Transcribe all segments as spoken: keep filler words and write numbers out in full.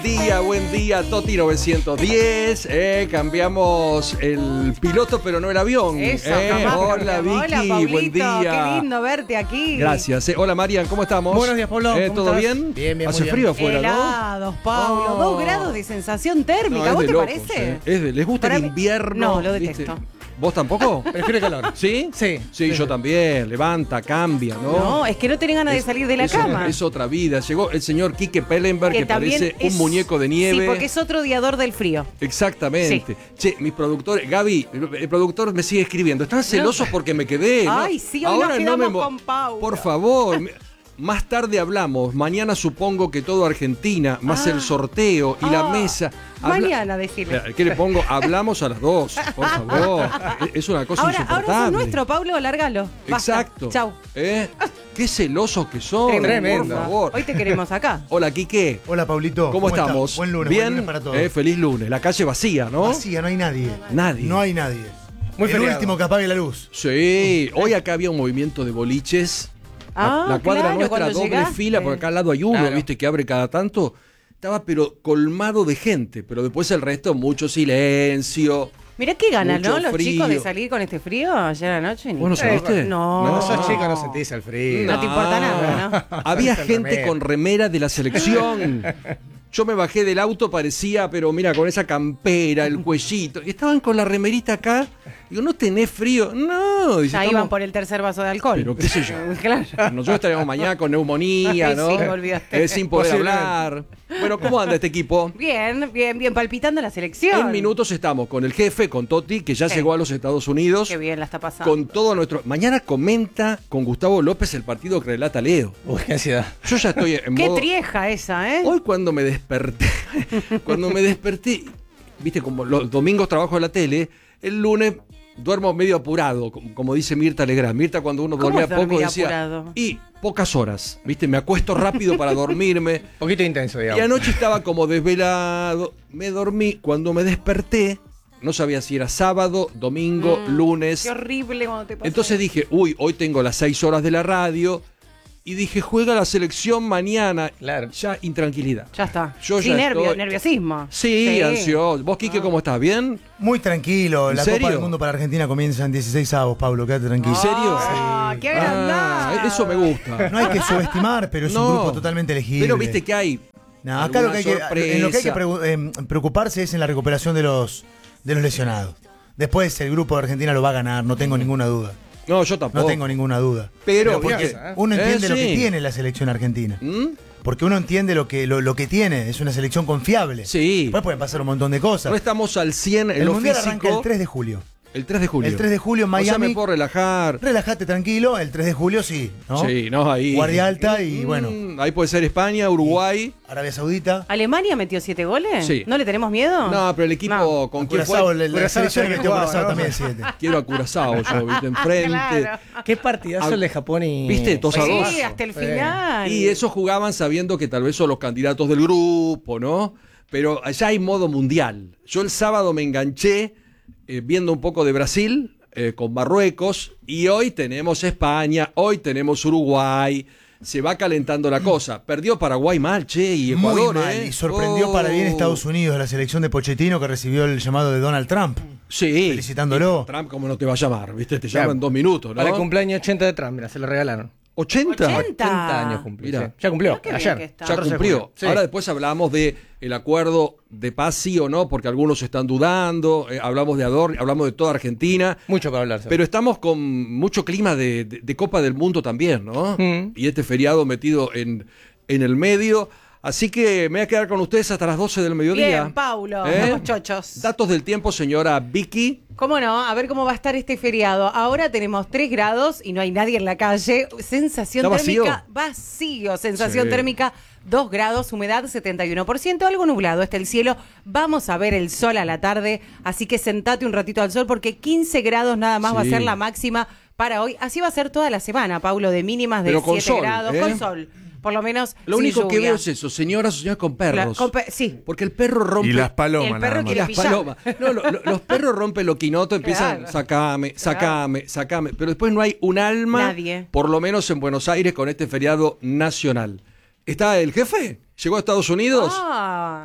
Día, buen día, Toti novecientos diez, eh, cambiamos el piloto pero no el avión. Eso, eh, jamás hola Vicky, Hola, Pablito, buen día. Qué lindo verte aquí. Gracias. eh. Hola Marian, ¿cómo estamos? Buenos días, Pablo. Eh, ¿Cómo ¿Todo estás? bien? Bien, bien, Hace muy bien. frío afuera, Helados, Pablo, Oh. dos grados de sensación ¿no? térmica, No, ¿vos es te de parece? locos, eh. Es de- ¿Les gusta Para el mí- invierno? No, lo ¿Viste? detesto. ¿Vos tampoco? Prefiero el calor. ¿Sí? Sí. Sí, yo también. Levanta, cambia, ¿no? No, es que no tenés ganas de Es- salir de la es cama. otra- Es otra vida. Llegó el señor Quique Pellenberg, que, también parece es- un muñeco de nieve. Sí, porque es otro odiador del frío. Exactamente. Che, mis productores, Gaby, el, el productor me sigue escribiendo. Están celosos porque me quedé. ¿no? Ay, sí, hoy nos quedamos mo- con Paula. Por favor. me- Más tarde hablamos. Mañana supongo que todo Argentina, más Ah. el sorteo y la Ah, mesa. Habla- Mañana, decirle. Espera, ¿qué le pongo? Hablamos a las dos, por favor. Es una cosa Ahora, ahora insoportable. sos nuestro, Pablo, lárgalo. Basta. Exacto. Chau. ¿Eh? Qué celosos que son, Tremendo. por favor. Hoy te queremos acá. Hola, Quique. Hola, Pablito. ¿Cómo, estamos? estás? Buen lunes, Bien. buen lunes para todos. Eh, feliz lunes. La calle vacía, ¿no? Vacía, no hay nadie. Nadie. No hay nadie. Muy El feriado. último que apague la luz. Sí, hoy acá había un movimiento de boliches. Ah, la, la cuadra claro, nuestra, cuando doble llegaste. fila, por acá al lado hay uno, Claro. viste, que abre cada tanto. Estaba pero colmado de gente, pero después el resto, mucho silencio. Mirá qué ganas, Mucho ¿no? Los frío. chicos de salir con este frío ayer anoche. Ni- ¿Vos no saliste? No. No sos chico, no sentís el frío. No te importa nada, ¿no? Había Con gente remera. con remera de la selección. Yo me bajé del auto, parecía, pero mira, con esa campera, el cuellito. Y estaban con la remerita acá. Digo, ¿no tenés frío? No. Dice, Ya "Estamos-". iban por el tercer vaso de alcohol. Pero qué sé yo. Claro. Nosotros estaríamos mañana con neumonía, Ay, ¿no? sí, me olvidaste. Eh, sin poder Posiblemente. hablar. Bueno, ¿cómo anda este equipo? Bien, bien, bien, palpitando la selección. En minutos estamos con el jefe, con Toti, que ya Sí. llegó a los Estados Unidos. Qué bien la está pasando. Con todo nuestro. Mañana comenta con Gustavo López el partido que relata Leo. Uy, qué ansiedad. Yo ya estoy en Qué modo. trieja esa, ¿eh? Hoy cuando me desperté, cuando me desperté, viste, como los domingos trabajo en la tele, el lunes duermo medio apurado, como, como dice Mirta Legrand. Mirta, cuando uno ¿Cómo dormía es dormir poco, decía. apurado? Y pocas horas, viste, me acuesto rápido para dormirme. Poquito intenso, Y digamos. anoche estaba como desvelado, me dormí, cuando me desperté, no sabía si era sábado, domingo, Mm, lunes. Qué horrible cuando te pasa. Entonces dije, uy, hoy tengo las seis horas de la radio. Y dije, juega la selección mañana. Claro. Ya intranquilidad. Ya está. Yo sí, ya nervio, estoy- nerviosismo. Sí, ansioso. ¿Vos, Quique, cómo estás? ¿Bien? Muy tranquilo. ¿En La serio? Copa del Mundo para Argentina comienza en dieciséis avos, Pablo. Quédate tranquilo. ¿En serio? Ah, qué agrandado. Ah, eso me gusta. No hay que subestimar, pero es No, un grupo totalmente elegible. Pero viste que hay. No, acá lo que hay que, alguna en lo que hay que sorpresa. pregu- eh, preocuparse es en la recuperación de los, de los lesionados. Después el grupo de Argentina lo va a ganar, no tengo ninguna duda. No, yo tampoco. No tengo ninguna duda. Pero, porque ¿viste? uno entiende Eh, lo sí. que tiene la selección argentina. ¿Mm? Porque uno entiende lo que, lo, lo que tiene, es una selección confiable. Sí. Después pueden pasar un montón de cosas. No estamos al cien en el lo Mundial físico. arranca el tres de julio. El tres de julio. El tres de julio en O sea, Miami. me puedo relajar. Relájate tranquilo, el tres de julio sí, ¿no? Sí, no, ahí. Guardia alta y Mm, bueno, Ahí puede ser España, Uruguay. Arabia Saudita. ¿Alemania metió siete goles? Sí. ¿No le tenemos miedo? No, pero el equipo No. con quién Curazao, fue. la, la Curazao selección se metió jugaba, Curazao ¿no? también siete. Quiero a Curazao, yo, viste, enfrente. Claro. Qué partidazo Ah, el de Japón y. ¿viste? Dos a Sí, dos. hasta el Sí. final. Y esos jugaban sabiendo que tal vez son los candidatos del grupo, ¿no? Pero allá hay modo mundial. Yo el sábado me enganché eh, viendo un poco de Brasil eh, con Marruecos y hoy tenemos España, hoy tenemos Uruguay. Se va calentando la cosa. Perdió Paraguay mal, che, y Ecuador, Muy mal. ¿eh? Y sorprendió Oh. para bien Estados Unidos, la selección de Pochettino que recibió el llamado de Donald Trump. Sí. Felicitándolo. Trump, como no te va a llamar, ¿viste? Te Claro. llaman dos minutos, ¿no? Para el cumpleaños ochenta de Trump, mira, se lo regalaron. ¿ochenta? ochenta. ochenta años cumplió. Mira. sí. Ya cumplió, Mirá qué bien ayer. que está. Ya catorce de cumplió. julio. Sí. Ahora después hablamos de el acuerdo de paz, sí o no, porque algunos están dudando. Eh, hablamos de Adorno, hablamos de toda Argentina. Mucho para hablar. Pero estamos con mucho clima de, de- de Copa del Mundo también, ¿no? Mm. Y este feriado metido en, en el medio. Así que me voy a quedar con ustedes hasta las doce del mediodía. Bien, Paulo. ¿Eh? Vamos chochos. Datos del tiempo, señora Vicky. ¿Cómo no? A ver cómo va a estar este feriado. Ahora tenemos tres grados y no hay nadie en la calle. Sensación ¿Está vacío? térmica vacío. Sensación Sí. térmica dos grados, humedad setenta y uno por ciento, algo nublado está el cielo. Vamos a ver el sol a la tarde, así que sentate un ratito al sol porque quince grados nada más va a Sí. ser la máxima para hoy. Así va a ser toda la semana, Paulo, de mínimas de Pero con siete sol, grados, ¿eh? con sol. Por lo menos Lo sin único que lluvia. veo es eso, señoras o señores con perros. La- con pe- sí. Porque el perro rompe. Y las palomas, El perro nada más. Y quiere las pillar. palomas. No, lo- lo- los perros rompen lo quinoto, empiezan, Claro. sacame, sacame, sacame. Pero después no hay un alma, Nadie. por lo menos en Buenos Aires, con este feriado nacional. ¿Está el jefe? ¿Llegó a Estados Unidos? Ah,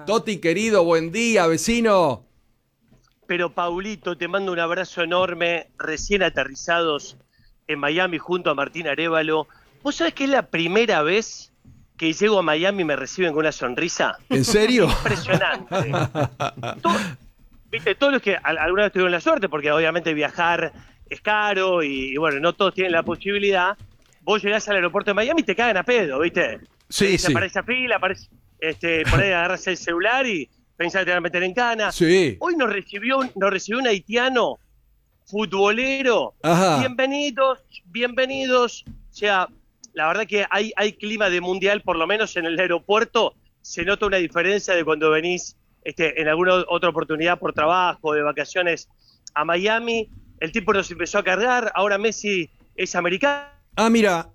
Toti, querido, buen día, vecino. Pero Paulito, te mando un abrazo enorme, recién aterrizados en Miami junto a Martín Arévalo. ¿Vos sabés que es la primera vez que llego a Miami y me reciben con una sonrisa? ¿En serio? Impresionante. Todo, viste, todos los que al- alguna vez tuvieron la suerte, porque obviamente viajar es caro y, y bueno, no todos tienen la posibilidad. Vos llegás al aeropuerto de Miami y te cagan a pedo, ¿viste? Sí, sí. Aparece fila, aparece, este, por ahí agarras el celular y pensás que te van a meter en cana. Sí. Hoy nos recibió, un- nos recibió un haitiano futbolero. Ajá. Bienvenidos, bienvenidos. O sea, la verdad que hay, hay clima de mundial, por lo menos en el aeropuerto. Se nota una diferencia de cuando venís este, en alguna otra oportunidad por trabajo, de vacaciones a Miami. El tipo nos empezó a cargar. Ahora Messi es americano. Ah, mira.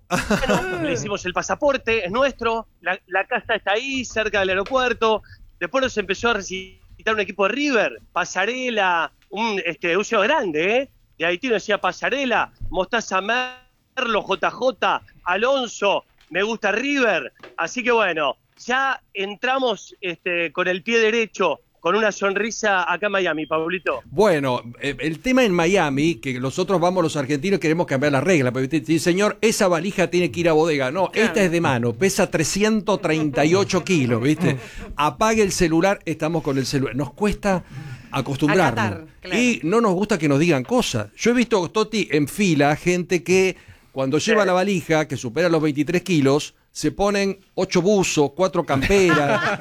Le hicimos el pasaporte, es nuestro. La, la casa está ahí, cerca del aeropuerto. Después nos empezó a recitar un equipo de River, Pasarela, un este un señor grande, ¿eh? De Haití nos decía Pasarela, Mostaza Merlo, J J, Alonso, me gusta River. Así que bueno, ya entramos este, con el pie derecho, con una sonrisa acá en Miami, Pablito. Bueno, eh, el tema en Miami, que nosotros vamos los argentinos queremos cambiar la regla, porque usted dice, señor, esa valija tiene que ir a bodega. No, esta es de mano, pesa trescientos treinta y ocho kilos, ¿viste? Apague el celular, estamos con el celular. Nos cuesta acostumbrarnos. Acatar, claro. Y no nos gusta que nos digan cosas. Yo he visto, Toti, en fila, gente que cuando lleva la valija, que supera los veintitrés kilos, se ponen ocho buzos, cuatro camperas.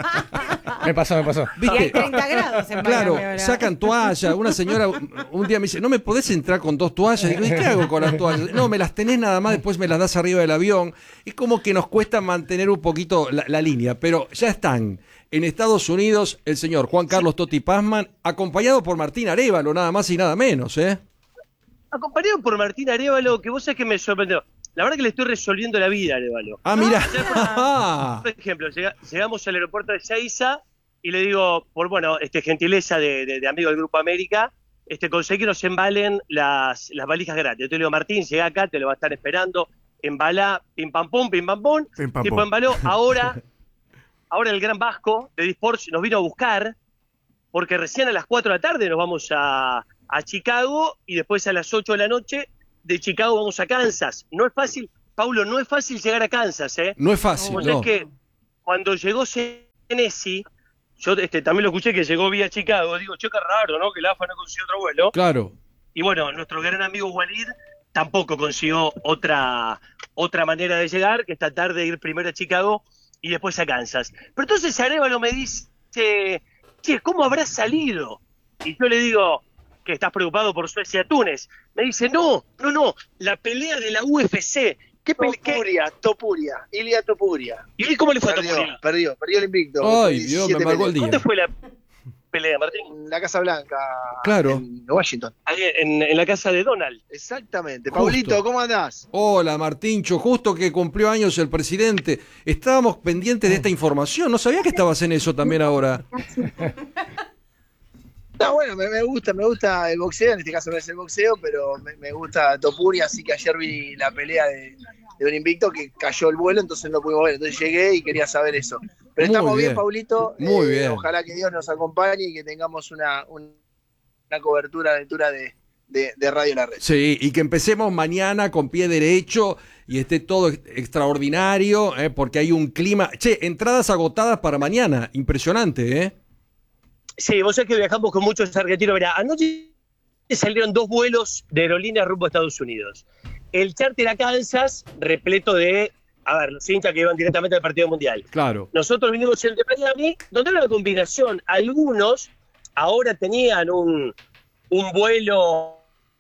Me pasó, me pasó. Y hay ¿Viste? treinta grados en Claro, Miami ahora. sacan toallas. Una señora un día me dice, ¿no me podés entrar con dos toallas? Digo, ¿y qué hago con las toallas? No, me las tenés nada más, después me las das arriba del avión. Es como que nos cuesta mantener un poquito la, la línea, pero ya están en Estados Unidos el señor Juan Carlos Toti Pazman, acompañado por Martín Arévalo, nada más y nada menos, ¿eh? Acompañado por Martín Arévalo, que vos sabés que me sorprendió. La verdad que le estoy resolviendo la vida a Arévalo. Ah, mira. Por ejemplo, llega- llegamos al aeropuerto de Ezeiza y le digo, por bueno, este gentileza de, de, de amigo del Grupo América, este, conseguí que nos embalen las, las valijas gratis. Yo te digo, Martín, llega acá, te lo va a estar esperando, embala, pim pam pum, pim pam pum, Pim, pam, tipo pum. embaló. Ahora, ahora el Gran Vasco de Disports nos vino a buscar, porque recién a las cuatro de la tarde nos vamos a, a Chicago y después a las ocho de la noche de Chicago vamos a Kansas. No es fácil, Paulo, no es fácil llegar a Kansas, ¿eh? No es fácil, Vos no. sabés que cuando llegó Senesi, yo este, también lo escuché que llegó vía Chicago, digo, che, qué raro, ¿no? Que el A F A no consiguió otro vuelo. Claro. Y bueno, nuestro gran amigo Walid tampoco consiguió otra, otra manera de llegar, que esta tarde ir primero a Chicago y después a Kansas. Pero entonces Arévalo me dice, che, ¿cómo habrá salido? Y yo le digo, que estás preocupado por Suecia-Túnez. Me dice, no, no, no, la pelea de la U F C. ¿Qué pelea? Topuria, Topuria, Ilia Topuria. ¿Y cómo le fue a Perdió, Topuria? perdió, perdió el invicto. Ay, Dios, me diecisiete amargó el peleas. día. ¿Dónde fue la pelea, Martín? En la Casa Blanca, Claro. en Washington. Ahí en, en la casa de Donald. Exactamente. Justo. Paulito, ¿cómo andás? Hola, Martincho, justo que cumplió años el presidente. Estábamos pendientes de esta información. No sabía que estabas en eso también ahora. No, bueno, me, me gusta, me gusta el boxeo, en este caso no es el boxeo, pero me, me gusta Topuria, así que ayer vi la pelea de, de un invicto que cayó el vuelo, entonces no pudimos ver, entonces llegué y quería saber eso. Pero Muy estamos bien, bien. Paulito, Muy eh, bien. ojalá que Dios nos acompañe y que tengamos una, un- una cobertura de altura de, de, de Radio La Red. Sí, y que empecemos mañana con pie derecho y esté todo ex- extraordinario, ¿eh? Porque hay un clima... Che, entradas agotadas para mañana. Impresionante, ¿eh? Sí, vos sabés que viajamos con muchos argentinos. Mirá, anoche salieron dos vuelos de aerolíneas rumbo a Estados Unidos. El charter a Kansas, repleto de, a ver, los hinchas que iban directamente al partido mundial. Claro. Nosotros vinimos el de Miami, donde era una combinación. Algunos ahora tenían un, un vuelo...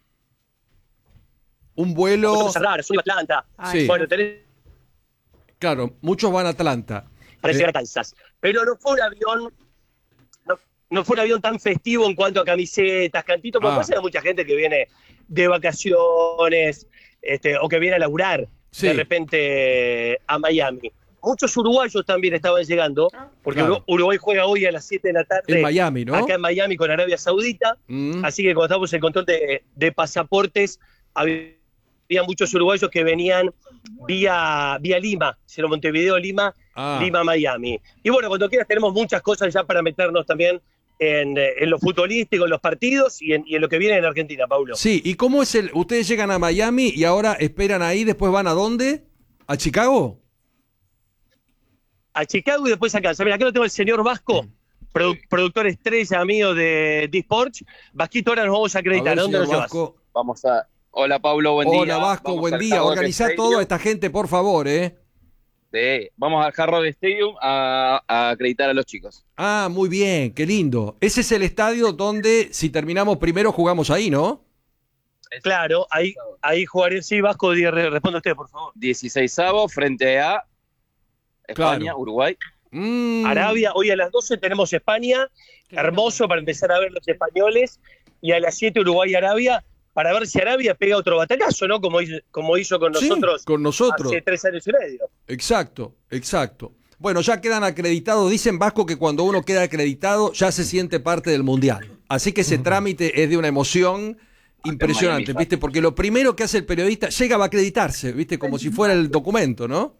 Un vuelo... Otros cerrar, sur Atlanta. Sí. Bueno, tenés Claro, muchos van a Atlanta. para Eh, llegar a Kansas. Pero no fue un avión... No, no fue un avión tan festivo en cuanto a camisetas, cantitos, porque Ah. pasa que hay mucha gente que viene de vacaciones este, o que viene a laburar Sí. de repente a Miami. Muchos uruguayos también estaban llegando, porque Claro. Uru- Uruguay juega hoy a las siete de la tarde En Miami, ¿no? acá en Miami con Arabia Saudita. Mm. Así que cuando estábamos en control de, de pasaportes, había muchos uruguayos que venían vía, vía Lima, sino Montevideo, Lima, Ah. Lima, Miami. Y bueno, cuando quieras tenemos muchas cosas ya para meternos también en, eh, en lo futbolístico, en los partidos y en, y en lo que viene en Argentina, Paulo. Sí, ¿y cómo es el...? Ustedes llegan a Miami y ahora esperan ahí, después van ¿a dónde? ¿A Chicago? A Chicago y después acá. Mira, acá lo tengo el señor Vasco, produ- productor estrella mío de D-Sports. Vasquito, ahora nos vamos a acreditar. A ver, ¿A dónde nos señor llevas? Vasco. Vamos a... Hola, Pablo, buen día. Hola, Vasco, Vamos buen al día. Hard Rock Organizá Stadium. toda esta gente, por favor, ¿eh? Sí, vamos al Hard Rock Stadium a, a acreditar a los chicos. Ah, muy bien, qué lindo. Ese es el estadio donde, si terminamos primero, jugamos ahí, ¿no? Claro, ahí, ahí jugaré. Sí, Vasco, di- re- responda usted, por favor. dieciseisavo frente a España, Claro. Uruguay. Mm. Arabia, hoy a las doce tenemos España, hermoso para empezar a ver los españoles, y a las siete Uruguay-Arabia, para ver si Arabia pega otro batacazo, ¿no? Como hizo, como hizo con Sí, nosotros con nosotros. hace tres años y medio. Exacto, exacto. Bueno, ya quedan acreditados. Dicen, Vasco, que cuando uno queda acreditado ya se siente parte del Mundial. Así que ese trámite es de una emoción impresionante, Miami, ¿viste? Porque lo primero que hace el periodista, llega a acreditarse, ¿viste? Como si fuera el documento, ¿no?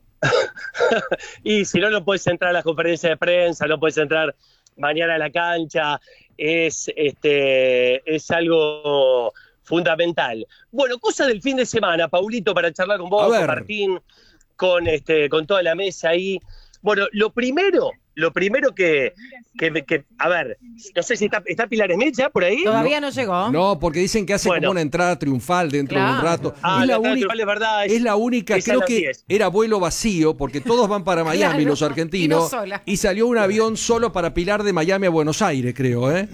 Y si no, no puedes entrar a las conferencias de prensa, no puedes entrar mañana a la cancha, es, este, es algo fundamental. Bueno, cosas del fin de semana, Paulito, para charlar con vos, A ver. con Martín, con, este, con toda la mesa ahí. Bueno, lo primero, lo primero que, que, que a ver, no sé si está, está Pilar Smith ya por ahí. Todavía no, llegó. No, porque dicen que hace Bueno. como una entrada triunfal dentro de un Claro. rato. Ah, es, la la entrada única, triunfal es verdad, es- es la única, es a creo las que diez. era vuelo vacío, porque todos van para Miami, Claro, los y argentinos, no sola. y salió un avión solo para Pilar de Miami a Buenos Aires, creo, ¿eh?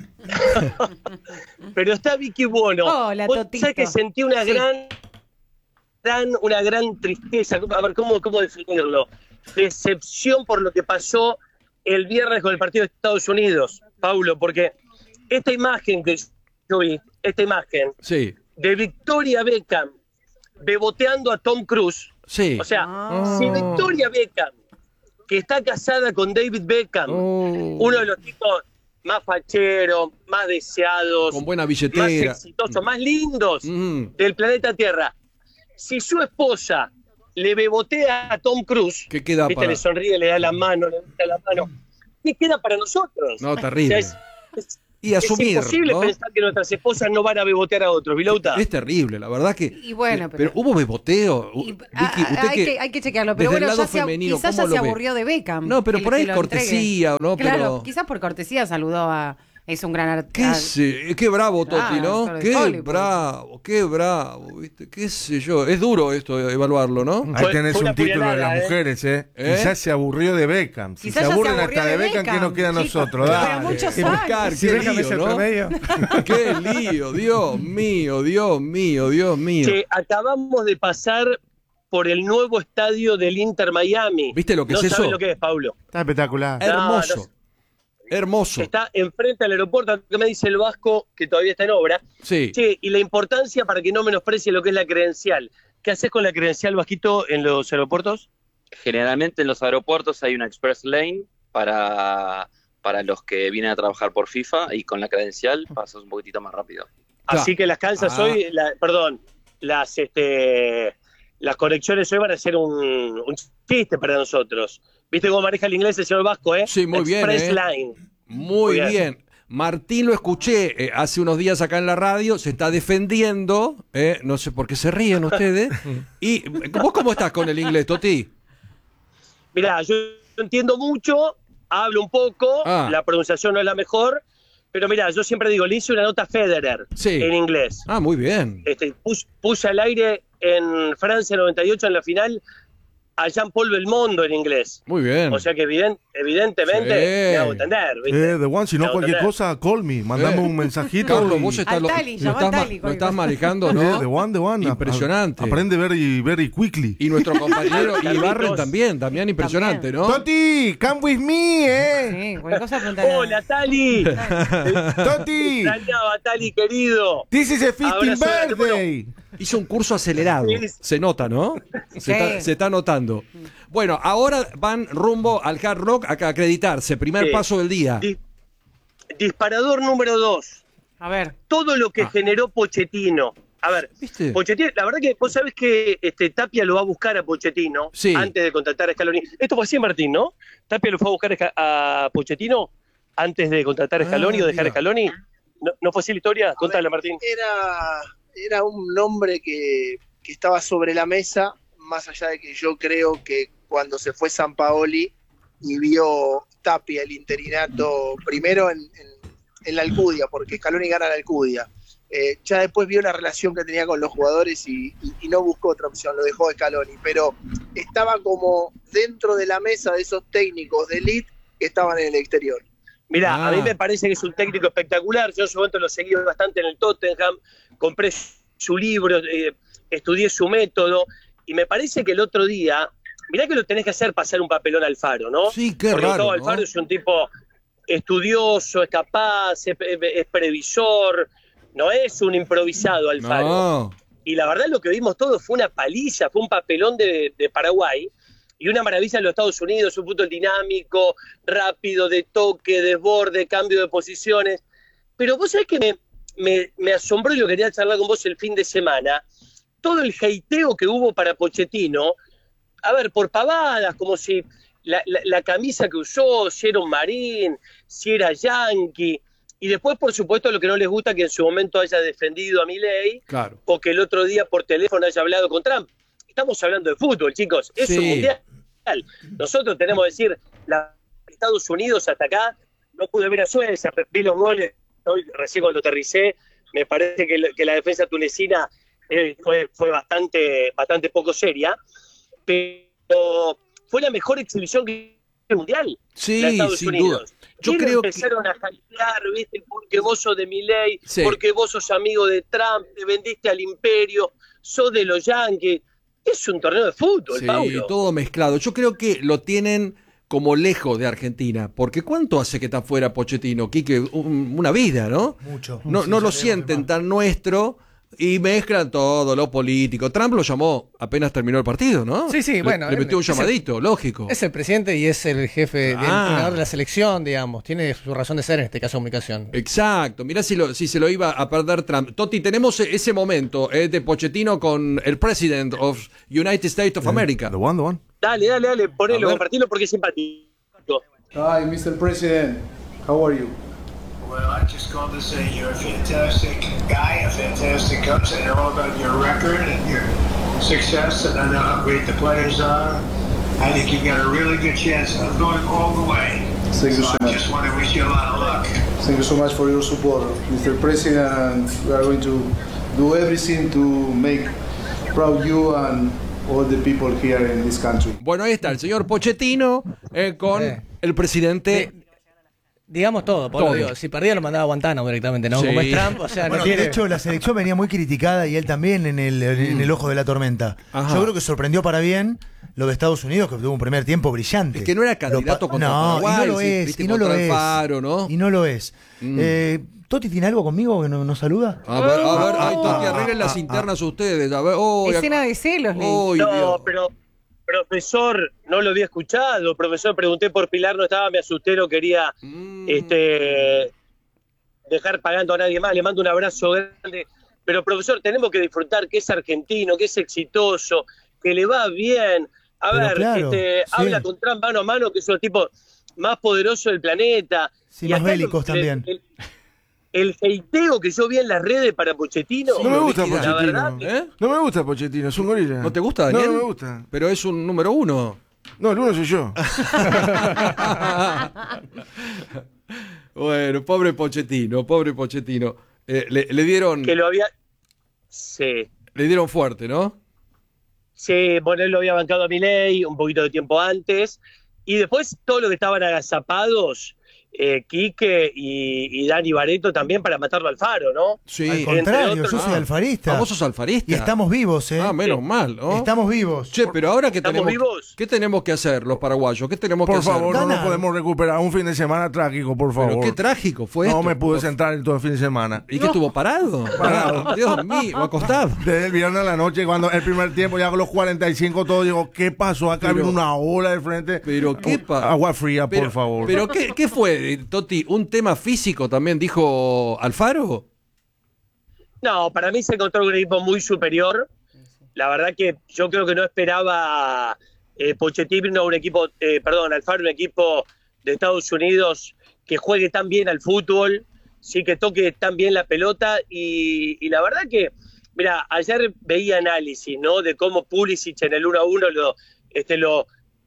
Pero está Vicky Bono. Hola, Vos Totito. sabés que sentí una Sí. gran, gran, una gran tristeza, a ver, ¿cómo, cómo definirlo? Decepción por lo que pasó el viernes con el partido de Estados Unidos, Paulo, porque esta imagen que yo vi, esta imagen Sí, de Victoria Beckham beboteando a Tom Cruise, sí. o sea, Ah. si Victoria Beckham, que está casada con David Beckham, Oh. uno de los tipos más facheros, más deseados, Con buena más billetera. exitosos, más lindos Mm. del planeta Tierra. Si su esposa le bebotea a Tom Cruise, ¿Qué queda ¿viste? para...? Le sonríe, le da la mano, le da la mano, ¿qué queda para nosotros? No, terrible. O sea, es, es- Y asumir, es imposible ¿no? pensar que nuestras esposas no van a bebotear a otros, Vilauta. Es terrible, la verdad que... Y bueno, eh, pero- hubo beboteo. Y- Vicky, ah, ah, usted hay, que, hay que chequearlo, pero desde el bueno, lado ya se, femenino, quizás ya ¿cómo se lo ve? aburrió de Beckham. No, pero que- por ahí que lo cortesía, entregue. ¿no? Claro, Pero- quizás por cortesía saludó a... Es un gran ¿Qué, artista. sé, qué bravo, Toti, Claro, ¿no? actor de Qué Hollywood. bravo, qué bravo, ¿viste? ¿Qué sé yo? Es duro esto, evaluarlo, ¿no? Ahí Fue- tenés fue una un título de puñalada, las ¿eh? mujeres, ¿eh? ¿Eh? Quizás se aburrió de Beckham. Si Quizás se ya se aburren aburrió hasta de de Beckham, ¿qué Beckham, nos queda a chicos. nosotros? Pero Dale. muchos Qué años. buscar, Si qué Beckham es el lío, ¿no? promedio. Qué lío, Dios mío, Dios mío, Dios mío. Che, acabamos de pasar por el nuevo estadio del Inter Miami. ¿Viste lo que no es sabés eso? lo que es, Paulo. Está espectacular. Hermoso, No, no. hermoso. Está enfrente al aeropuerto, que me dice el Vasco, que todavía está en obra. Sí. Che, y la importancia para que no menosprecie lo que es la credencial. ¿Qué haces con la credencial, Vasquito, en los aeropuertos? Generalmente en los aeropuertos hay una express lane para, para los que vienen a trabajar por FIFA y con la credencial pasas un poquitito más rápido. Claro. Así que las calzas Ah. hoy, la- perdón, las este las conexiones hoy van a ser un, un chiste para nosotros. ¿Viste cómo maneja el inglés el señor Vasco, eh? Sí, muy bien, Express eh. Line. Muy Muy bien. bien. Martín lo escuché eh, hace unos días acá en la radio, se está defendiendo, eh, no sé por qué se ríen ustedes. ¿Y vos cómo estás con el inglés, Toti? Mirá, yo entiendo mucho, hablo un poco, Ah. la pronunciación no es la mejor, pero mirá, yo siempre digo, le hice una nota a Federer Sí. en inglés. Ah, muy bien. Este, pus- puse al aire en Francia noventa y ocho en la final a Jean-Paul Belmondo en inglés. Muy bien. O sea que eviden- evidentemente Sí. me hago entender, ¿viste? Eh, The One, si no Me hago cualquier entender. cosa, call me. Mandame Eh. un mensajito. Carlos, y- vos estás, Al lo, Tali, lo llama estás, al ma- Tali, lo cualquier estás cosa. manejando, Eh, ¿no? The One, The One. Impresionante. Aprende very, very quickly. Y nuestro compañero Carlitos. Ibarren también, también impresionante, ¿no? Toti, come with me, eh. Sí, cualquier cosa preguntar. Hola, Tali. Toti, Extrañaba, Tali, querido. this is a fifteenth Abrazo, birthday. Hizo un curso acelerado. Sí. Se nota, ¿no? Se, Sí. está, se está notando. Bueno, ahora van rumbo al Hard Rock a acreditarse. Primer Sí. paso del día. Di- disparador número dos. A ver. Todo lo que Ah. generó Pochettino A ver, ¿Viste? Pochettino, la verdad que vos sabés que este, Tapia lo va a buscar a Pochettino Sí. antes de contratar a Scaloni. Esto fue así, Martín, ¿no? Tapia lo fue a buscar a, a Pochettino antes de contratar a Scaloni Ah, o dejar mira. a Scaloni. ¿No, ¿No fue así la historia? Contala, Martín. Era, era un nombre que, que estaba sobre la mesa, más allá de que yo creo que cuando se fue Sampaoli y vio Tapia el interinato primero en, en, en la Alcudia, porque Scaloni gana la Alcudia, eh, ya después vio la relación que tenía con los jugadores y, y, y no buscó otra opción, lo dejó Scaloni, pero estaba como dentro de la mesa de esos técnicos de elite que estaban en el exterior. Mirá, Ah. a mí me parece que es un técnico espectacular. Yo en su momento lo seguí bastante en el Tottenham, compré su libro, eh, estudié su método, y me parece que el otro día, mirá que lo tenés que hacer pasar un papelón al Faro, ¿no? Sí, qué Porque raro, Gustavo ¿no? Alfaro es un tipo estudioso, es capaz, es, es previsor, no es un improvisado Alfaro. No. Y la verdad lo que vimos todos fue una paliza, fue un papelón de, de Paraguay y una maravilla en los Estados Unidos, un fútbol dinámico, rápido, de toque, desborde, cambio de posiciones. Pero vos sabés que me, me, me asombró y lo quería charlar con vos el fin de semana, todo el hateo que hubo para Pochettino, a ver, por pavadas, como si la, la, la camisa que usó, si era un marín, si era yankee, y después, por supuesto, lo que no les gusta que en su momento haya defendido a Milei, Claro. o que el otro día por teléfono haya hablado con Trump. Estamos hablando de fútbol, chicos, es Sí. un mundial. Nosotros tenemos que decir, la, Estados Unidos hasta acá, no pude ver a Suecia, vi los goles, hoy recién cuando aterricé, me parece que, la- que la defensa tunecina eh, fue, fue bastante, bastante poco seria, pero fue la mejor exhibición que el mundial. Sí, la de Estados sin Unidos. duda. Yo Y creo que- empezaron a jalear, ¿viste? Porque vos sos de Milei, Sí. porque vos sos amigo de Trump, te vendiste al imperio, sos de los Yankees. Es un torneo de fútbol, Sí, Paulo. todo mezclado. Yo creo que lo tienen como lejos de Argentina, porque ¿cuánto hace que está fuera Pochettino, Quique? Un- una vida, ¿no? Mucho. No, Sí, no ya lo tenemos sienten que tan nuestro y mezclan todo, lo político. Trump lo llamó apenas terminó el partido, ¿no? Sí, sí, Le- bueno, Le metió un es el- llamadito, lógico. Es el presidente y es el jefe, del Ah. entrenador de la selección, digamos. Tiene su razón de ser en este caso de comunicación. Exacto, mirá si, lo, si se lo iba a perder Trump. Toti, tenemos ese momento eh, de Pochettino con el President of United States of America. The one, the one. Dale, dale, dale, A ponelo, ver. compartilo porque es simpático. Hi, mister President. How are you? Well, I just called to say you're a fantastic guy, a fantastic coach. I know about your record and your success, and I know how great the players are. I think you've got a really good chance of going all the way. Thank you so so I much. just want to wish you a lot of luck. Thank you so much for your support, mister President. And we are going to do everything to make proud you and all the people here in this country. Bueno, ahí está el señor Pochettino eh, con Eh. el presidente. Di- digamos todo, Pablo, Todo. digo, si perdía lo mandaba a Guantánamo directamente, ¿no? Sí. Como es Trump, o sea, Bueno, no tiene... de hecho, la selección venía muy criticada y él también en el, en el ojo de la tormenta. Ajá. Yo creo que sorprendió para bien lo de Estados Unidos, que tuvo un primer tiempo brillante. Es que no era candidato Lo pa- contra no, Paraguay, y no lo sí, es, viste, y no lo contra es. Alfaro, ¿no? Y no lo es. Mm. Eh, ¿Toti tiene algo conmigo que no- nos saluda? A ver, a ver, ay, Ah, Toti, ah, arreglen las ah, internas ustedes. A ver, oh, Escena de celos, Lee. Uy, No, Dios. pero, profesor, no lo había escuchado. Profesor, pregunté por Pilar, no estaba, me asusté, no quería Mm. este, dejar pagando a nadie más. Le mando un abrazo grande. Pero, profesor, tenemos que disfrutar que es argentino, que es exitoso, que le va bien. A Pero ver, claro, este, sí. habla con Trump mano a mano, que es el tipo más poderoso del planeta. Sí, Y más acá bélicos el- también. El, el hateo que yo vi en las redes para Pochettino. No me gusta la Pochettino. verdad, ¿Eh? No me gusta Pochettino, es un gorila. ¿No te gusta, No, Daniel? no me gusta. Pero es un número uno. No, el uno soy yo. Bueno, pobre Pochettino, pobre Pochettino. Eh, le, le dieron, que lo había... Sí. le dieron fuerte, ¿no? Sí, bueno, él lo había bancado a Milei un poquito de tiempo antes. Y después todo lo que estaban agazapados, eh, Quique y, y Dani Barreto también para matarlo al Faro, ¿no? Sí. Al contrario, otros- yo soy Ah, alfarista. ah, vos sos alfarista. Y estamos vivos, ¿eh? Ah, menos mal, ¿no? Estamos vivos. Che, pero ahora que ¿Estamos tenemos, vivos? ¿qué tenemos que hacer los paraguayos? ¿Qué tenemos Por que hacer? favor, no nos Ganar. podemos recuperar. Un fin de semana trágico, por favor. Pero qué trágico fue No esto. me pude sentar en todo el fin de semana. ¿Y qué estuvo parado? Parado. Dios mío, acostado. Desde el viernes a la noche, cuando el primer tiempo, ya con los cuarenta y cinco, todo digo, ¿qué pasó? Acá Pero- vino una ola de frente. Pero qué pa- Agua fría, Pero- por favor. Pero qué, ¿qué fue, Toti? ¿Un tema físico también dijo Alfaro? No, para mí se encontró un equipo muy superior. La verdad que yo creo que no esperaba eh, Pochettino un equipo, eh, perdón, Alfaro un equipo de Estados Unidos que juegue tan bien al fútbol, sí, que toque tan bien la pelota y, y la verdad que, mira, ayer veía análisis, ¿no? De cómo Pulisic en el uno a uno lo, este, lo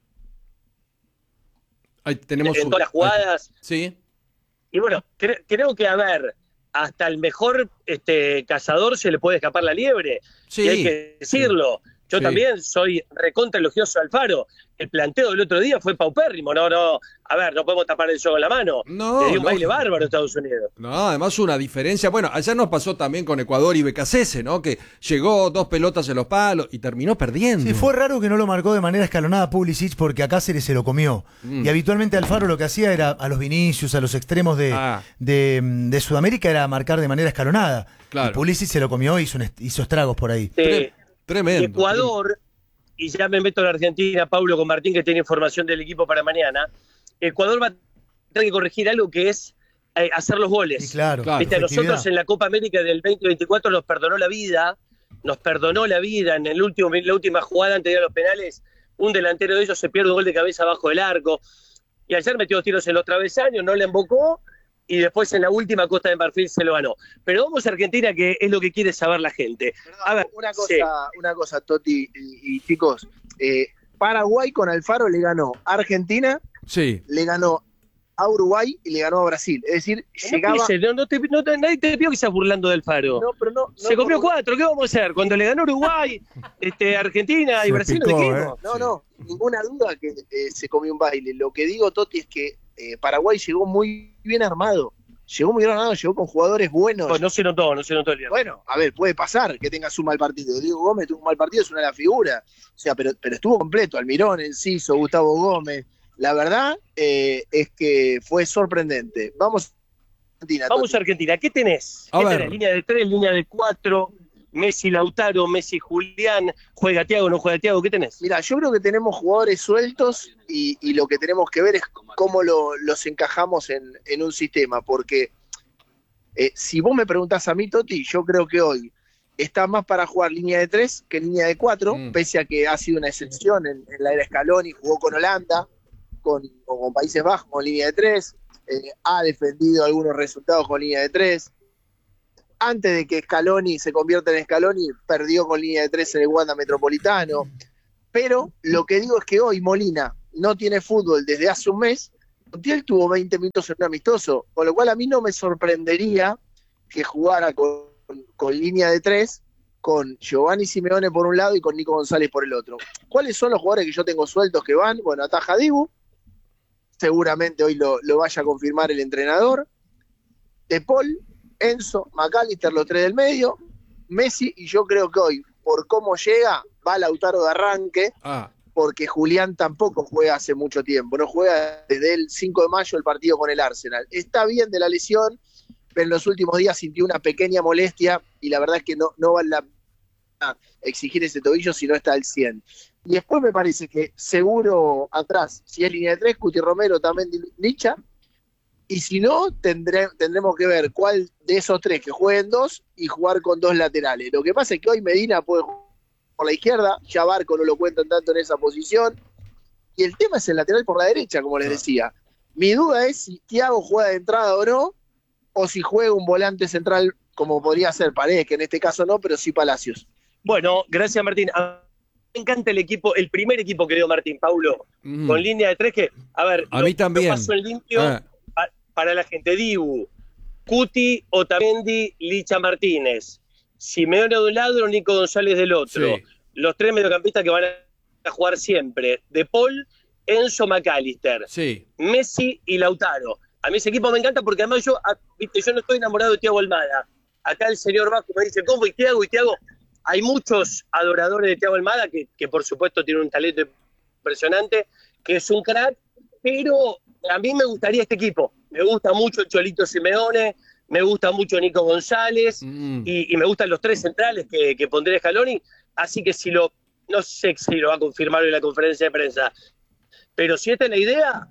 Ahí tenemos en un- todas las jugadas. Sí. Y bueno, cre- creo que, a ver, hasta el mejor este, cazador se le puede escapar la liebre. Sí. Y hay que decirlo. Yo Sí. también soy recontra elogioso de Alfaro. El planteo del otro día fue paupérrimo. No, no. A ver, no podemos tapar el sol en la mano. No, Le dio un baile lógico. bárbaro a Estados Unidos. No, además una diferencia. Bueno, ayer nos pasó también con Ecuador y B K C S, ¿no? Que llegó dos pelotas en los palos y terminó perdiendo. Sí, fue raro que no lo marcó de manera escalonada Pulisic porque a Cáceres se lo comió. Mm. Y habitualmente Alfaro lo que hacía era a los Vinicius, a los extremos de, Ah. de, de Sudamérica, era marcar de manera escalonada. Claro. Y Pulisic se lo comió y hizo, un est- hizo estragos por ahí. Eh, Tremendo. y Ecuador, y ya me meto en Argentina, Paulo con Martín, que tiene información del equipo para mañana. Ecuador va a tener que corregir algo que es eh, hacer los goles. Sí, claro. Claro. Viste, a nosotros efectividad. en la Copa América del veinte veinticuatro nos perdonó la vida, nos perdonó la vida en el último, la última jugada antes de ir a los penales, un delantero de ellos se pierde un gol de cabeza abajo del arco, y ayer metió dos tiros en los travesaños, no le embocó, y después en la última Costa de Marfil se lo ganó. Pero vamos a Argentina, que es lo que quiere saber la gente. A ver, una cosa, sí. una cosa, Toti y, y chicos, eh, Paraguay con Alfaro le ganó a Argentina, Sí. le ganó a Uruguay y le ganó a Brasil. Es decir, No, llegaba. pise, no, no te, no te- nadie te pidió que estás burlando del Faro. No, pero no, no se comió como- cuatro, ¿qué vamos a hacer? Cuando le ganó Uruguay, este, Argentina y Se Brasil, picó, lo dijimos. No, no, ninguna duda que eh, se comió un baile. Lo que digo, Toti, es que eh, Paraguay llegó muy bien armado. Llegó muy bien armado, llegó con jugadores buenos. Pues no se notó, no se notó el viernes. Bueno, a ver, puede pasar que tengas un mal partido. Diego Gómez tuvo un mal partido, es una de las figuras. O sea, pero, pero estuvo completo. Almirón, Enciso, Gustavo Gómez. La verdad eh, es que fue sorprendente. Vamos a Argentina. Vamos Toti. a Argentina, ¿qué tenés? A ¿Qué ver. tenés? Línea de tres, línea de cuatro, Messi Lautaro, Messi Julián, juega Thiago, no juega Thiago, ¿qué tenés? Mira, yo creo que tenemos jugadores sueltos y, y lo que tenemos que ver es cómo lo- los encajamos en, en un sistema, porque eh, si vos me preguntás a mí, Toti, yo creo que hoy está más para jugar línea de tres que línea de cuatro, Mm. pese a que ha sido una excepción en, en la era Scaloni, jugó con Holanda, con, o con Países Bajos con línea de tres, eh, ha defendido algunos resultados con línea de tres. Antes de que Scaloni se convierta en Scaloni, perdió con línea de tres en el Wanda Metropolitano. Pero lo que digo es que hoy Molina no tiene fútbol desde hace un mes. Montiel tuvo veinte minutos en un amistoso, con lo cual a mí no me sorprendería que jugara con, con línea de tres, con Giovanni Simeone por un lado y con Nico González por el otro. ¿Cuáles son los jugadores que yo tengo sueltos que van? Bueno, ataja Dibu, seguramente hoy lo, lo vaya a confirmar el entrenador. De Paul, Enzo, McAllister, los tres del medio, Messi, y yo creo que hoy, por cómo llega, va Lautaro de arranque, Ah, porque Julián tampoco juega hace mucho tiempo, no juega desde el cinco de mayo el partido con el Arsenal. Está bien de la lesión, pero en los últimos días sintió una pequeña molestia y la verdad es que no, no vale la pena exigir ese tobillo si no está al cien. Y después me parece que seguro atrás, si es línea de tres, Cuti Romero, también Licha, y si no, tendré, tendremos que ver cuál de esos tres que jueguen dos y jugar con dos laterales. Lo que pasa es que hoy Medina puede jugar por la izquierda, ya Barco no lo cuentan tanto en esa posición, y el tema es el lateral por la derecha, como les decía. Mi duda es si Thiago juega de entrada o no, o si juega un volante central como podría ser Paredes, que en este caso no, pero sí Palacios. Bueno, gracias Martín. A mí me encanta el equipo, el primer equipo que dio Martín, Paulo, mm. con línea de tres que, a ver, A lo- mí también. lo paso en limpio Ah. pa- para la gente. Dibu, Cuti, Otamendi, Licha Martínez, Simeone de un lado, Nico González del otro. Sí. Los tres mediocampistas que van a jugar siempre. De Paul, Enzo, McAllister, Sí. Messi y Lautaro. A mí ese equipo me encanta porque además yo, ah, viste, yo no estoy enamorado de Thiago Almada. Acá el señor Vasco me dice, ¿cómo? Y Thiago, y Thiago. Hay muchos adoradores de Thiago Almada que, que por supuesto tiene un talento impresionante, que es un crack, pero a mí me gustaría este equipo. Me gusta mucho el Cholito Simeone, me gusta mucho Nico González Mm. y, y me gustan los tres centrales que, que pondré Scaloni. Así que si lo, no sé si lo va a confirmar hoy en la conferencia de prensa, pero si esta es la idea,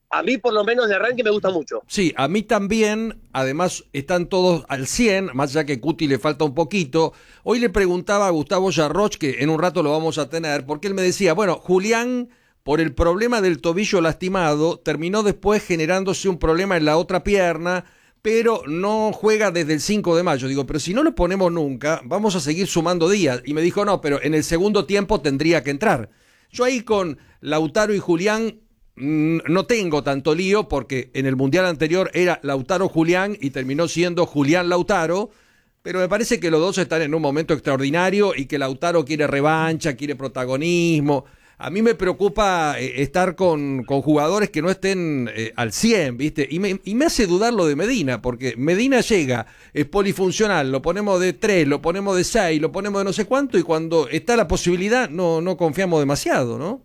a mí por lo menos de arranque me gusta mucho. Sí, a mí también, además están todos al cien, más allá que Cuti le falta un poquito. Hoy le preguntaba a Gustavo Yarroch, que en un rato lo vamos a tener, porque él me decía, bueno, Julián, por el problema del tobillo lastimado, terminó después generándose un problema en la otra pierna, pero no juega desde el cinco de mayo. Digo, pero si no lo ponemos nunca, vamos a seguir sumando días. Y me dijo, no, pero en el segundo tiempo tendría que entrar. Yo ahí con Lautaro y Julián mmm, no tengo tanto lío, porque en el Mundial anterior era Lautaro Julián y terminó siendo Julián Lautaro, pero me parece que los dos están en un momento extraordinario y que Lautaro quiere revancha, quiere protagonismo. A mí me preocupa eh, estar con, con jugadores que no estén eh, al cien, ¿viste? Y me, y me hace dudar lo de Medina, porque Medina llega, es polifuncional, lo ponemos de tres, lo ponemos de seis, lo ponemos de no sé cuánto, y cuando está la posibilidad no, no confiamos demasiado, ¿no?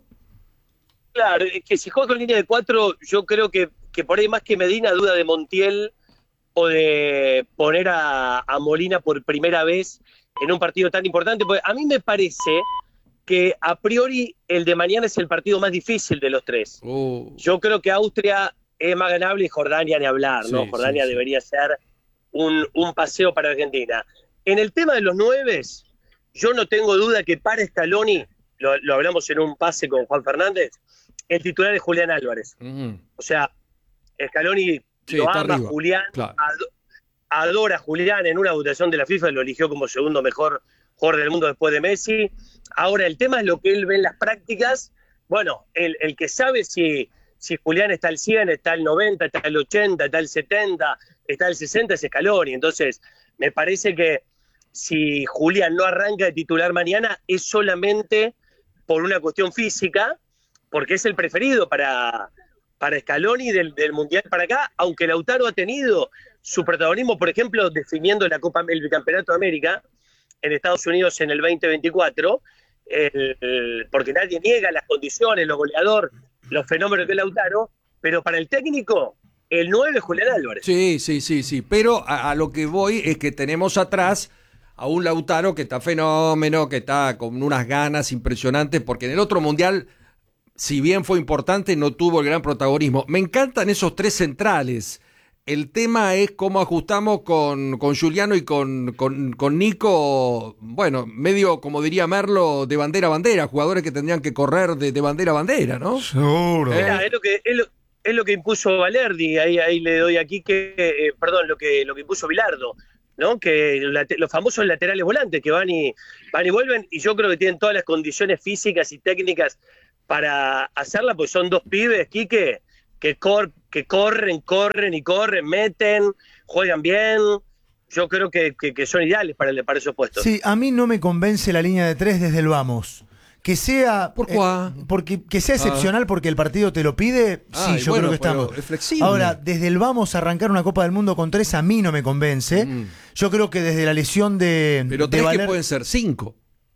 Claro, es que si juega con línea de cuatro, yo creo que, que por ahí más que Medina duda de Montiel o de poner a, a Molina por primera vez en un partido tan importante, porque a mí me parece que a priori el de mañana es el partido más difícil de los tres. Oh. Yo creo que Austria es más ganable y Jordania ni hablar, ¿no? Sí, Jordania sí, sí. debería ser un, un paseo para Argentina. En el tema de los nueves, yo no tengo duda que para Scaloni, lo, lo hablamos en un pase con Juan Fernández, el titular es Julián Álvarez. Uh-huh. O sea, Scaloni Sí, lo está ama, arriba, Julián, claro. ado- adora a Julián. En una votación de la FIFA lo eligió como segundo mejor jugador del mundo después de Messi. Ahora, el tema es lo que él ve en las prácticas. Bueno, el, el que sabe si, si Julián está al cien, está al noventa, está al ochenta, está al setenta, está al sesenta, es Scaloni. Entonces, me parece que si Julián no arranca de titular mañana, es solamente por una cuestión física, porque es el preferido para, para Scaloni del, del Mundial para acá, aunque Lautaro ha tenido su protagonismo, por ejemplo, definiendo la Copa, el Bicampeonato de América en Estados Unidos en el veinte veinticuatro, el, el, porque nadie niega las condiciones, los goleadores, los fenómenos que es Lautaro, pero para el técnico, el nueve es Julián Álvarez. Sí, sí, sí, sí, pero a, a lo que voy es que tenemos atrás a un Lautaro que está fenómeno, que está con unas ganas impresionantes, porque en el otro Mundial, si bien fue importante, no tuvo el gran protagonismo. Me encantan esos tres centrales. El tema es cómo ajustamos con, con Giuliano y con, con, con Nico, bueno, medio, como diría Merlo, de bandera a bandera, jugadores que tendrían que correr de, de bandera a bandera, ¿no? Seguro. ¿Eh? Mirá, es, lo que, es, lo, es lo que impuso Valerdi, ahí, ahí le doy aquí, que eh, perdón, lo que, lo que impuso Bilardo, ¿no? Que la, los famosos laterales volantes que van y, van y vuelven, y yo creo que tienen todas las condiciones físicas y técnicas para hacerla, pues son dos pibes, Quique, que, cor, que corren, corren y corren, meten, juegan bien. Yo creo que, que, que son ideales para, el, para esos puestos. Sí, a mí no me convence la línea de tres desde el vamos. Que sea, ¿Por qué? eh, porque, que sea excepcional ah. porque el partido te lo pide, ah, sí, yo bueno, creo que estamos. Es flexible. Ahora, desde el vamos a arrancar una Copa del Mundo con tres a mí no me convence. Mm. Yo creo que desde la lesión de... Pero de tres Valer... que pueden ser cinco.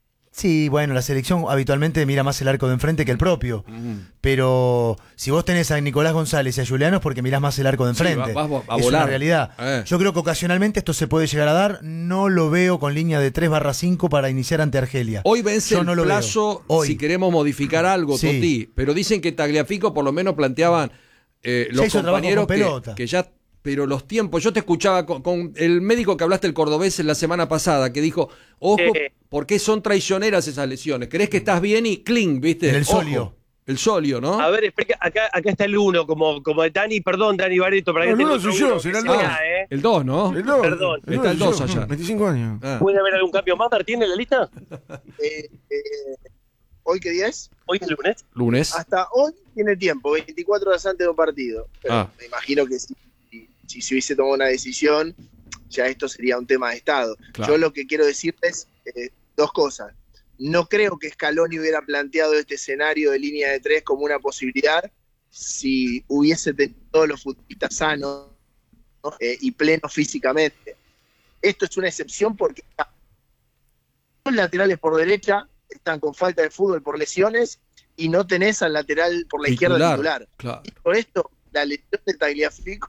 Sí, bueno, la selección habitualmente mira más el arco de enfrente que el propio. Mm. Pero si vos tenés a Nicolás González y a Giuliano es porque mirás más el arco de enfrente. Sí, vas, vas a es volar. Una realidad. Eh. Yo creo que ocasionalmente esto se puede llegar a dar. No lo veo con línea de tres barra cinco para iniciar ante Argelia. Hoy vence Yo el no lo plazo Hoy. si queremos modificar algo, sí. Toti. Pero dicen que Tagliafico por lo menos planteaban eh, los compañeros que, que ya... Pero los tiempos, yo te escuchaba con, con el médico que hablaste, el cordobés, en la semana pasada, que dijo, ojo, eh, ¿por qué son traicioneras esas lesiones? ¿Crees que estás bien? Y cling, ¿viste? En el ojo, solio. El solio, ¿no? A ver, explica, acá, acá está el uno, como, como Dani, perdón, Dani Barreto. Para no, que el uno soy yo, será el dos. Ah, eh. El dos, ¿no? El dos. Perdón. El está el dos yo, allá. veinticinco años. Ah. ¿Puede haber algún cambio más, Martín, en la lista? Eh, eh, ¿Hoy qué día es? Hoy es lunes. Lunes. Hasta hoy tiene tiempo, veinticuatro horas antes de un partido. Pero ah. me imagino que si, si se hubiese tomado una decisión, ya esto sería un tema de Estado. Claro. Yo lo que quiero decirles eh, dos cosas. No creo que Scaloni hubiera planteado este escenario de línea de tres como una posibilidad si hubiese tenido todos los futbolistas sanos, ¿no? eh, y plenos físicamente. Esto es una excepción porque los laterales por derecha están con falta de fútbol por lesiones y no tenés al lateral por la titular, izquierda titular. Claro. Y por esto, la lesión de Tagliafico,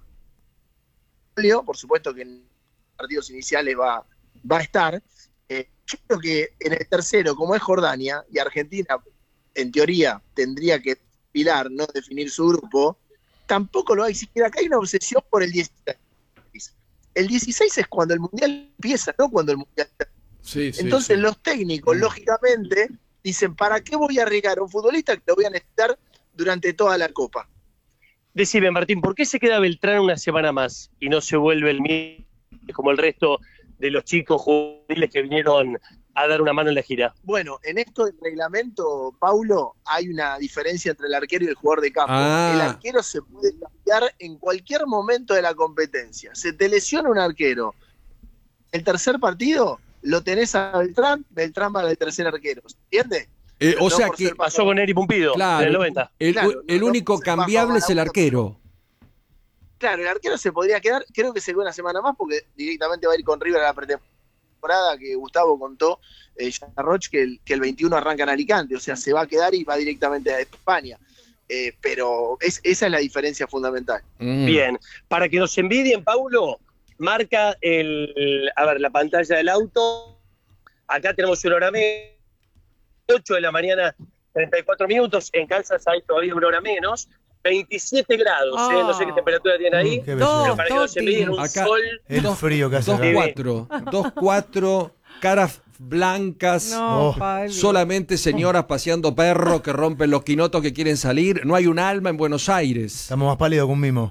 por supuesto que en partidos iniciales va, va a estar. Eh, yo creo que en el tercero, como es Jordania, y Argentina, en teoría, tendría que pilar, no definir su grupo, tampoco lo va a exigir. Acá hay una obsesión por el dieciséis. El dieciséis es cuando el Mundial empieza, no cuando el Mundial termina. Sí, sí, Entonces sí. los técnicos, lógicamente, dicen, ¿para qué voy a arriesgar a un futbolista que lo voy a necesitar durante toda la Copa? Decime, Martín, ¿por qué se queda Beltrán una semana más y no se vuelve el mismo como el resto de los chicos juveniles que vinieron a dar una mano en la gira? Bueno, en esto del reglamento, Paulo, hay una diferencia entre el arquero y el jugador de campo. Ah. El arquero se puede cambiar en cualquier momento de la competencia. Se te lesiona un arquero. El tercer partido lo tenés a Beltrán, Beltrán va al tercer arquero. ¿Entiendes? Eh, o No sea por que ser Pasó con Eri Pumpido claro, en el noventa. el, Claro, el no único por ser bajo cambiable es el Maradona. arquero. Claro, el arquero se podría quedar, creo que se queda una semana más porque directamente va a ir con River a la pretemporada que Gustavo contó, eh, Roch, que el, que el veintiuno arranca en Alicante, o sea, se va a quedar y va directamente a España. Eh, pero es, esa es la diferencia fundamental. Mm. Bien, para que nos envidien, Paulo, marca el, a ver, la pantalla del auto. Acá tenemos una hora menos, ocho de la mañana, treinta y cuatro minutos. En Kansas hay todavía una hora menos. veintisiete grados, Oh. ¿eh? No sé qué temperatura tiene ahí. Mm, qué Dos, Pero para que nos Toti. envidien un Acá- sol. El Dos- frío que hace dos acá. cuatro, dos cuatro, caras blancas, No, Oh. Pablo. solamente señoras paseando perros que rompen los quinotos que quieren salir. No hay un alma en Buenos Aires. Estamos más pálidos que un mimo.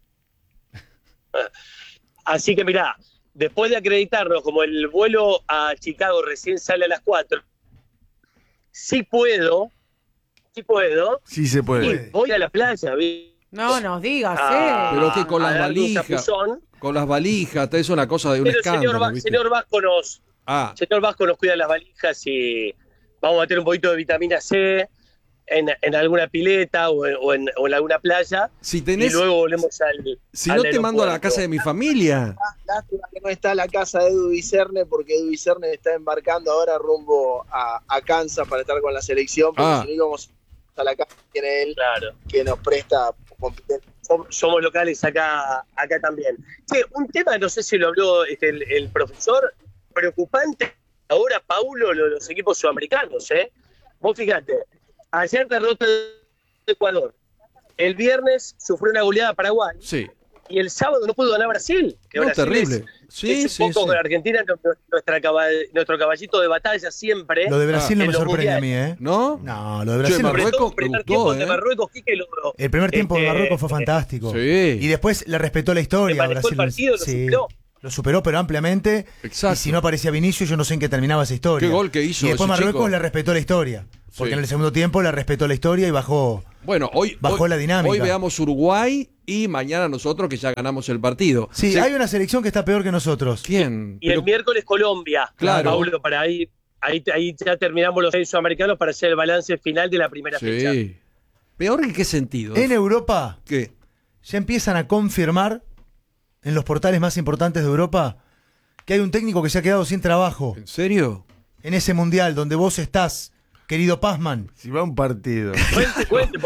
Así que mirá, después de acreditarnos como el vuelo a Chicago recién sale a las cuatro, sí puedo, sí puedo, Sí se y puede. voy a la playa, ¿vi? No nos digas, Ah, ¿eh? Pero que con a las darle un valijas, chapuzón. con las valijas, es una cosa de un Pero el señor, escándalo. Va- ¿viste? señor Vasco nos, Ah, señor Vasco nos cuida las valijas y vamos a meter un poquito de vitamina C en, en alguna pileta o en, o en- o en alguna playa si y tenés, luego volvemos al si al no te mando a la aeropuerto. casa de mi familia. Lástima que no está la casa de Edu Vicerne, porque Edu Vicerne está embarcando ahora rumbo a, a Kansas para estar con la selección, porque Ah. si no íbamos a la casa que tiene él, Claro. que nos presta competencia. Som- somos locales acá acá también. Che, un tema, no sé si lo habló este, el, el profesor, preocupante ahora, Paulo, lo- los equipos sudamericanos, ¿eh? Vos fíjate, ayer derrota de Ecuador, el viernes sufrió una goleada a Paraguay Sí. y el sábado no pudo ganar Brasil. Que No, Brasil terrible. es- Sí, es un sí, poco sí. con Argentina, nuestra caba- nuestro caballito de batalla siempre. Lo de Brasil no en me los sorprende a mundiales. mí, ¿eh? ¿No? No, lo de Che, Brasil no. Sobre Marruecos todo el me primer gustó, tiempo ¿eh? de Marruecos, Quique, lo- El primer tiempo de este, Marruecos fue fantástico. Sí. Y después le respetó la historia. Le manejó el Brasil. partido, lo Sí. superó. Lo superó, pero ampliamente. Exacto. Y si no aparecía Vinicius, yo no sé en qué terminaba esa historia. Qué gol que hizo Y después ese Marruecos chico. le respetó la historia. Porque Sí. en el segundo tiempo le respetó la historia y bajó. Bueno, hoy, Bajó hoy- la dinámica. hoy veamos Uruguay y mañana nosotros que ya ganamos el partido. Sí, Se- hay una selección que está peor que nosotros. ¿Quién? Y el Pero- miércoles Colombia. Claro. Paulo, para ahí, ahí, ahí ya terminamos los seis sudamericanos para hacer el balance final de la primera fecha. Sí. ¿Peor en qué sentido? En Europa ¿Qué? ya empiezan a confirmar en los portales más importantes de Europa que hay un técnico que se ha quedado sin trabajo ¿En serio? en ese mundial donde vos estás, querido Pazman. Si va a un partido. Cuente, cuente,